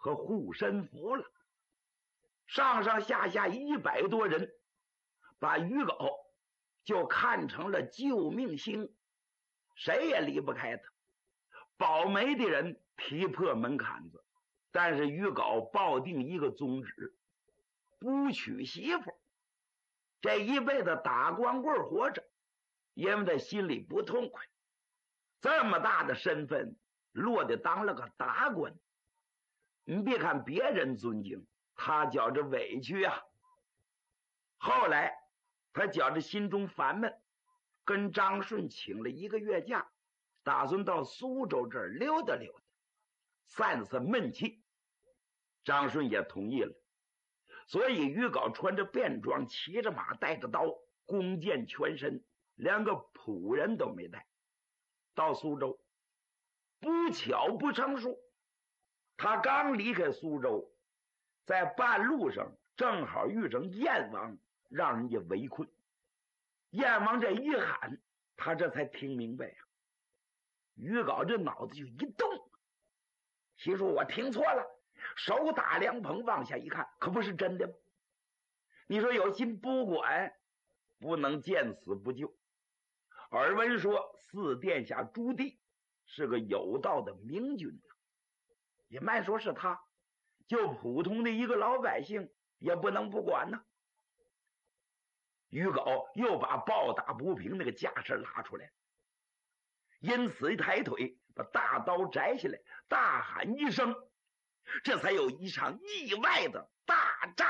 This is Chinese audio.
和护身符了。上上下下100多人，把于镐就看成了救命星，谁也离不开他。保媒的人踢破门槛子，但是于镐抱定一个宗旨，不娶媳妇，这一辈子打光棍活着，因为他心里不痛快。这么大的身份落得当了个达官，你别看别人尊敬，他觉着委屈啊。后来他觉着心中烦闷，跟张顺请了1个月假，打算到苏州这儿溜达溜达，散散闷气。张顺也同意了，所以于镐穿着便装，骑着马，带着刀，弓箭全身，连个仆人都没带。到苏州，不巧不成书，他刚离开苏州，在半路上正好遇上燕王，让人家围困。燕王这一喊，他这才听明白呀。于镐这脑子就一动，心说我听错了，手打凉棚，往下一看，可不是真的吗？你说有心不管，不能见死不救。耳闻说四殿下朱棣是个有道的明君，也慢说是他，就普通的一个老百姓也不能不管呢。于镐又把抱打不平那个架势拉出来，因此一抬腿把大刀摘下来，大喊一声，这才有一场意外的大战。